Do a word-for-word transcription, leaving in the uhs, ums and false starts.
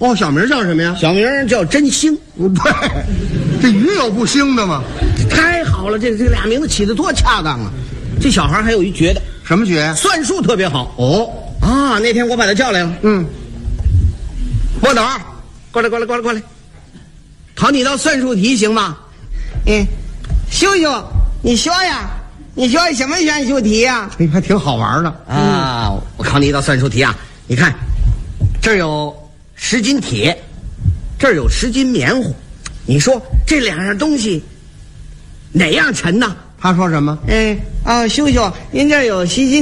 哦，小名叫什么呀？ 小名叫真兴。 不对，这鱼有不兴的吗？ 太好了，这这俩名字起的多恰当啊！这小孩还有一绝的， 什么绝？ 算术特别好。 哦啊，那天我把他叫来了。 嗯， 莫导，过来过来过来过来，考你道算术题行吗？嗯，秀秀，你说呀，你说什么算术题呀？ 这还挺好玩的啊！嗯、我考你一道算术题啊！你看，这儿有十斤铁，这儿有十斤棉花，你说这两样东西哪样沉呢？ 他说什么？ 哎，啊，秀秀，您这儿有十斤